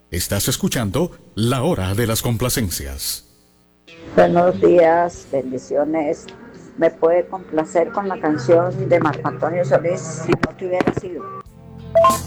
Estás escuchando La Hora de las Complacencias. Buenos días, bendiciones. ¿Me puede complacer con la canción de Marco Antonio Solís, Si no te hubiera sido?